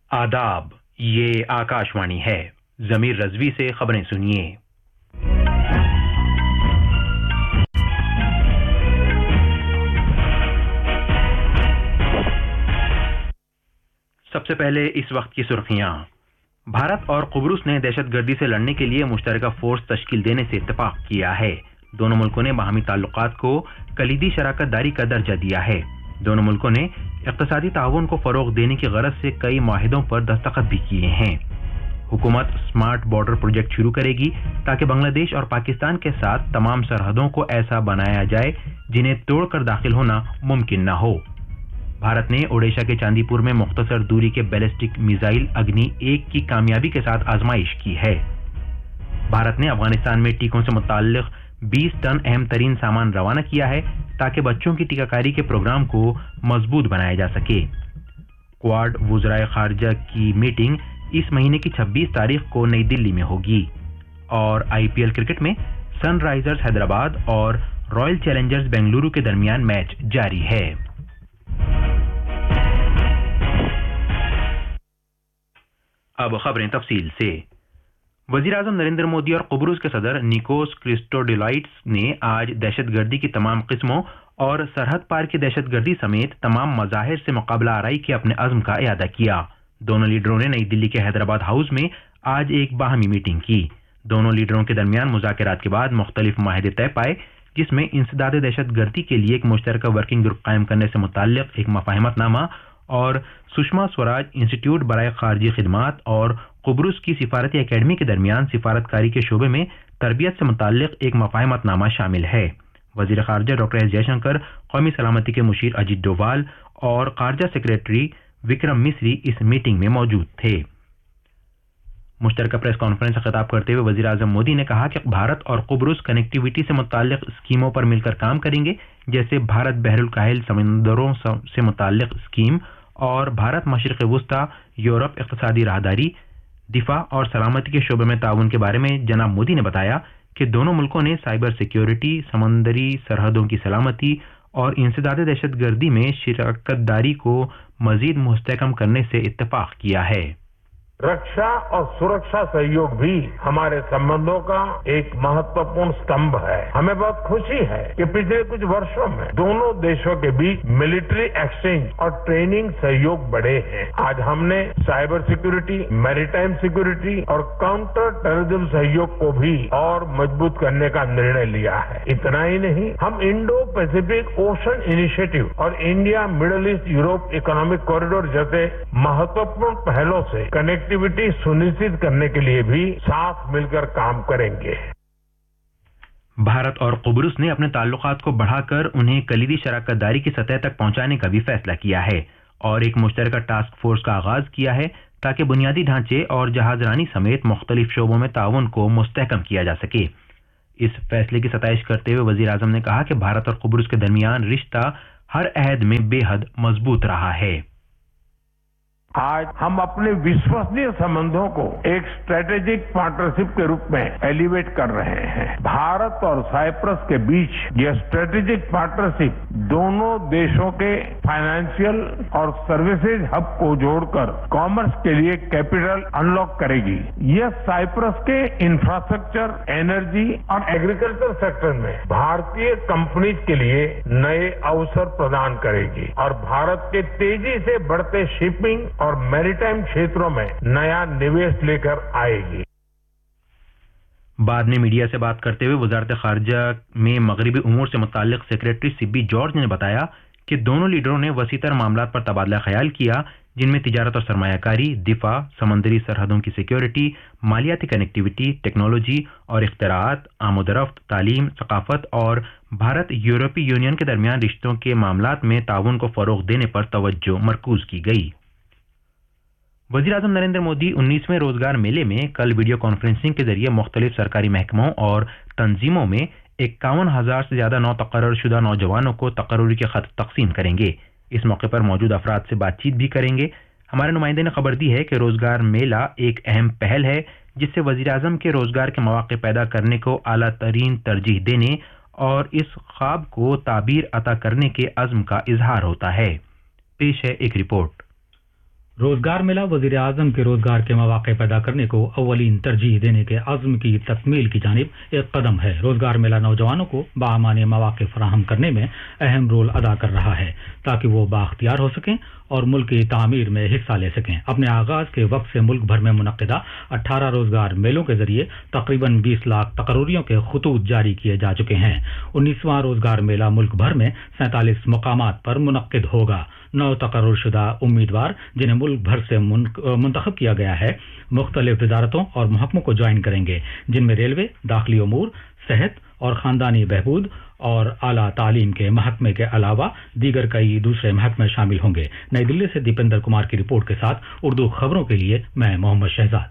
आदाब, ये आकाशवाणी है। जमीर रजवी से खबरें सुनिए। सबसे पहले इस वक्त की सुर्खियां। भारत और कुब्रुस ने दहशतगर्दी से लड़ने के लिए मुश्तरका फोर्स तश्कील देने से इत्तेफाक किया है। दोनों मुल्कों ने बाहमी ताल्लुकात को कलीदी शराकत दारी का दर्जा दिया है। दोनों मुल्कों ने इक़्तिसादी ताउन को फरोग देने की गरज से कई माहिदों पर दस्तखत भी किए हैं। हुकूमत स्मार्ट बॉर्डर प्रोजेक्ट शुरू करेगी ताकि बांग्लादेश और पाकिस्तान के साथ तमाम सरहदों को ऐसा बनाया जाए जिन्हें तोड़कर दाखिल होना मुमकिन न हो। भारत ने ओडिशा के चांदीपुर में मुख्तसर दूरी के बैलिस्टिक मिसाइल अग्नि 1 की कामयाबी के साथ आजमाइश की है। भारत ने अफगानिस्तान में टीकों से मुताल्लिक 20 टन अहम तरीन सामान रवाना किया है ताकि बच्चों की टीकाकारी के प्रोग्राम को मजबूत बनाया जा सके। क्वाड वुज़राए खारजा की मीटिंग इस महीने की 26 तारीख को नई दिल्ली में होगी। और IPL क्रिकेट में सनराइजर्स हैदराबाद और रॉयल चैलेंजर्स बेंगलुरु के दरमियान मैच जारी है। अब खबरें तफसील से। वज़ीर-ए-आज़म नरेंद्र मोदी और कुब्रुस के सदर निकोस क्रिस्टोडिलाइट्स ने आज दहशतगर्दी की तमाम किस्मों और सरहद पार की दहशतगर्दी समेत तमाम मज़ाहिर से मुकाबला आराई के अपने अज़्म का इयादा किया। दोनों लीडरों ने नई दिल्ली के हैदराबाद हाउस में आज एक बाहमी मीटिंग की। दोनों लीडरों के दरमियान मुज़ाकरात के बाद मुख्तलिफ माहिदे तय पाए, जिसमें इंसदाद दहशतगर्दी के लिए एक मुश्तरका वर्किंग ग्रुप कायम करने से मुताल्लिक एक मफाहमतनामा और सुषमा स्वराज इंस्टीट्यूट बराए खारजी खिदमात और कुब्रुस की सिफारती एकेडमी के दरमियान सिफारतकारी के शोबे में तरबियत से मुताल्लिक एक मफाहमतनामा शामिल है। वज़ीर खारजा डॉक्टर एस जयशंकर, कौमी सलामती के मुशीर अजीत डोभाल और खारजा सेक्रेटरी विक्रम मिस्री इस मीटिंग में मौजूद थे। मुश्तरका प्रेस कॉन्फ्रेंस से खिताब करते हुए वज़ीर-ए-आज़म मोदी ने कहा कि भारत और कुब्रुस कनेक्टिविटी से मुताल्लिक स्कीमों पर मिलकर काम करेंगे, जैसे भारत बहरुल काहिल समंदरों से मुताल्लिक स्कीम और भारत मशरिक़ वुस्ता यूरोप इक़्तिसादी राहदारी। दिफा और सलामती के शोबे में ताउन के बारे में जनाब मोदी ने बताया कि दोनों मुल्कों ने साइबर सिक्योरिटी, समंदरी सरहदों की सलामती और इंसदाद दहशतगर्दी में शिरकत दारी को मजीद मुस्तहकम करने से इत्तेफाक किया है। रक्षा और सुरक्षा सहयोग भी हमारे संबंधों का एक महत्वपूर्ण स्तंभ है। हमें बहुत खुशी है कि पिछले कुछ वर्षों में दोनों देशों के बीच मिलिट्री एक्सचेंज और ट्रेनिंग सहयोग बढ़े हैं। आज हमने साइबर सिक्योरिटी, मैरीटाइम सिक्योरिटी और काउंटर टेररिज्म सहयोग को भी और मजबूत करने का निर्णय लिया है। इतना ही नहीं, हम इंडो पैसिफिक ओशन इनिशिएटिव और India middle east Europe economic corridor जैसे महत्वपूर्ण पहलों से कनेक्टिविटी सुनिश्चित करने के लिए भी साथ मिलकर काम करेंगे। भारत और कुब्रुस ने अपने ताल्लुकात को बढ़ाकर उन्हें कलीदी शराकत दारी की सतह तक पहुंचाने का भी फैसला किया है और एक मुश्तरका टास्क फोर्स का आगाज किया है ताकि बुनियादी ढांचे और जहाजरानी समेत मुख्तलिफ शोबों में ताउन को मुस्तहकम किया जा सके। इस फैसले की सताइश करते हुए वज़ीर-ए-आज़म ने कहा कि भारत और कुब्रुस के दरमियान रिश्ता हर अहद में बेहद मजबूत रहा है। आज हम अपने विश्वसनीय संबंधों को एक स्ट्रेटेजिक पार्टनरशिप के रूप में एलिवेट कर रहे हैं। भारत और साइप्रस के बीच यह स्ट्रेटेजिक पार्टनरशिप दोनों देशों के फाइनेंशियल और सर्विसेज हब को जोड़कर कॉमर्स के लिए कैपिटल अनलॉक करेगी। यह साइप्रस के इंफ्रास्ट्रक्चर, एनर्जी और एग्रीकल्चर सेक्टर में भारतीय कंपनीज के लिए नए अवसर प्रदान करेगी और भारत के तेजी से बढ़ते शिपिंग और मैरीटाइम क्षेत्रों में नया निवेश लेकर आएगी। बाद में मीडिया से बात करते हुए वजारत खारजा में मगरबी उमूर से मुताल्लिक सेक्रेटरी सिब्बी जॉर्ज ने बताया कि दोनों लीडरों ने वसीतर मामलात पर तबादला ख्याल किया, जिनमें तिजारत और सरमायाकारी, दिफा, समंदरी सरहदों की सिक्योरिटी, मालियाती कनेक्टिविटी, टेक्नोलॉजी और इख्तिरात, आमदरफ्त, तालीम, सकाफत और भारत यूरोपीय यूनियन के दरमियान रिश्तों के मामलात में ताउन को फरोग देने पर तवज्जो मरकूज की गई। वज़ीर-ए-आज़म नरेंद्र मोदी 19वें रोजगार मेले में कल वीडियो कॉन्फ्रेंसिंग के जरिए मुख्तलिफ सरकारी महकमों और तंजीमों में 51,000 से ज्यादा तकर्रर शुदा नौजवानों को तकर्रुरी के खत तकसीम करेंगे। इस मौके पर मौजूद अफराद से बातचीत भी करेंगे। हमारे नुमाइंदे ने खबर दी है कि रोजगार मेला एक अहम पहल है जिससे वज़ीर-ए-आज़म के रोजगार के मौके पैदा करने को आला तरीन तरजीह देने और इस ख्वाब को ताबीर अता करने के अज़्म का इजहार होता है। पेश है एक रिपोर्ट। रोजगार मेला वजीर आजम के रोजगार के मौके पैदा करने को अव्वलीन तरजीह देने के अज़्म की तकमील की जानिब एक कदम है। रोजगार मेला नौजवानों को बामानी मौके फराहम करने में अहम रोल अदा कर रहा है ताकि वो बाख्तियार हो सकें और मुल्क की तामीर में हिस्सा ले सकें। अपने आगाज के वक्त से मुल्क भर में मुनक्किदा 18 रोजगार मेलों के जरिए तकरीबन 20 लाख तकर्रुरियों के खतूत जारी किए जा चुके हैं। 19वां रोजगार मेला मुल्क भर में 47 मकामात पर मुनक्किद होगा। 9 तकर्रुरशुदा उम्मीदवार जिन्हें मुल्क भर से मुंतखब किया गया है मुख्तलिफ वजारतों और महकमों को ज्वाइन करेंगे, जिनमें रेलवे, दाखिली उमूर, सेहत और खानदानी बहबूद और आला तालीम के महकमे के अलावा दीगर कई दूसरे महकमे शामिल होंगे। नई दिल्ली से दीपेंद्र कुमार की रिपोर्ट के साथ उर्दू खबरों के लिए मैं मोहम्मद शहजाद।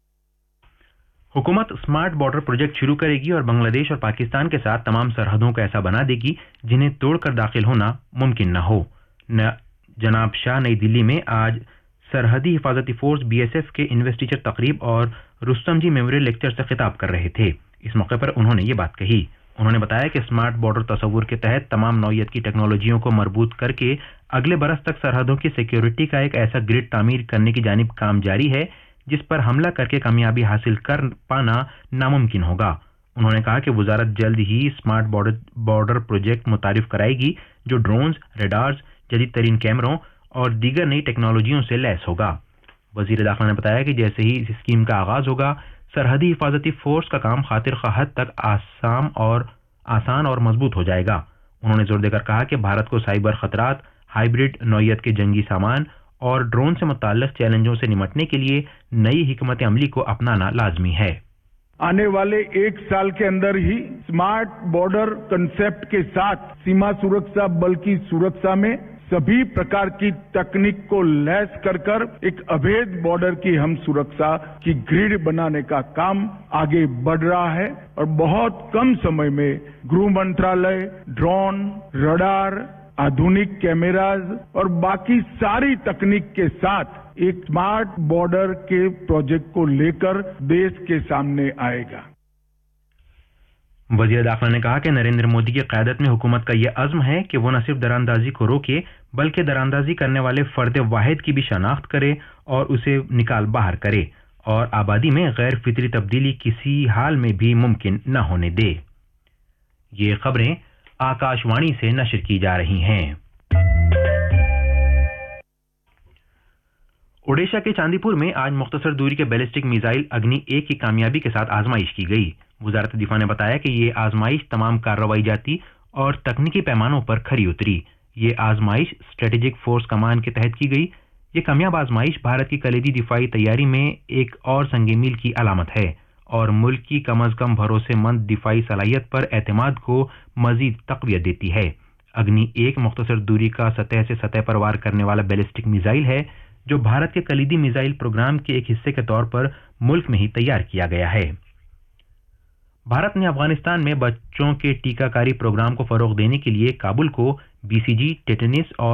हुकूमत स्मार्ट बॉर्डर प्रोजेक्ट शुरू करेगी और बांग्लादेश और पाकिस्तान के साथ तमाम सरहदों को ऐसा बना देगी जिन्हें तोड़कर दाखिल होना मुमकिन न हो। जनाब शाह नई दिल्ली में आज सरहदी हिफाजती फोर्स BSF के इन्वेस्टिचर तकरीब और रुस्तम जी मेमोरियल लेक्चर से खिताब कर रहे थे। इस मौके पर उन्होंने ये बात कही। उन्होंने बताया कि स्मार्ट बॉर्डर तस्वुर के तहत तमाम नौयत की टेक्नोलॉजियों को मरबूत करके अगले बरस तक सरहदों की सिक्योरिटी का एक ऐसा ग्रिड तामीर करने की जानिब काम जारी है जिस पर हमला करके कामयाबी हासिल कर पाना नामुमकिन होगा। उन्होंने कहा कि वजारत जल्द ही स्मार्ट बॉर्डर प्रोजेक्ट मुतारिफ कराएगी जो ड्रोन्स, रेडार्स, जदीद तरीन कैमरों और दीगर नई टेक्नोलॉजियों से लैस होगा। वजीर दाखिला ने बताया कि जैसे ही इस स्कीम का आगाज होगा सरहदी हिफाजती फोर्स का काम खातिर ख्वाह हद तक आसान और मजबूत हो जाएगा। उन्होंने जोर देकर कहा कि भारत को साइबर खतरात, हाइब्रिड नौयत के जंगी सामान और ड्रोन से मुताल्लिक चैलेंजों से निपटने के लिए नई हिकमत अमली को अपनाना लाजमी है। आने वाले 1 साल के अंदर ही स्मार्ट बॉर्डर कंसेप्ट के साथ सीमा सुरक्षा बल की सुरक्षा में सभी प्रकार की तकनीक को लैस कर एक अवैध बॉर्डर की हम सुरक्षा की ग्रिड बनाने का काम आगे बढ़ रहा है और बहुत कम समय में गृह मंत्रालय ड्रोन, रडार, आधुनिक कैमराज और बाकी सारी तकनीक के साथ एक स्मार्ट बॉर्डर के प्रोजेक्ट को लेकर देश के सामने आएगा। वजीर दाखिला ने कहा कि नरेंद्र मोदी की क़यादत में हुकूमत का यह अज़्म है कि वो न सिर्फ दरानंदाजी को रोके बल्कि दरानंदाजी करने वाले फर्द वाहिद की भी शनाख्त करे और उसे निकाल बाहर करे और आबादी में गैर फितरी तब्दीली किसी हाल में भी मुमकिन न होने दे। ये खबरें आकाशवाणी से नशर की जा रही हैं। ओडिशा के चांदीपुर में आज मुख्तसर दूरी के बैलिस्टिक मिसाइल अग्नि 1 की कामयाबी के साथ आजमाइश की गई। वजारत दिफा ने बताया कि ये आजमाइश तमाम कार्रवाई जाती और तकनीकी पैमानों पर खरी उतरी। ये आजमाइश स्ट्रेटेजिक फोर्स कमान के तहत की गई। ये कामयाब आजमाइश भारत की कलीदी दिफाई तैयारी में एक और संग मील की अलामत है और मुल्क की कम अज कम भरोसेमंद दिफाई सलाहियत पर एतमाद को मजीद तक़वियत देती है। अग्नि 1 मुख्तसर दूरी का सतह से सतह पर वार करने वाला बैलिस्टिक मिसाइल है जो भारत के कलीदी मिसाइल प्रोग्राम के एक हिस्से के तौर पर मुल्क में ही तैयार किया गया है। भारत ने अफगानिस्तान में बच्चों के टीकाकारी प्रोग्राम को फरोग देने के लिए काबुल को BCG, टेटनिस और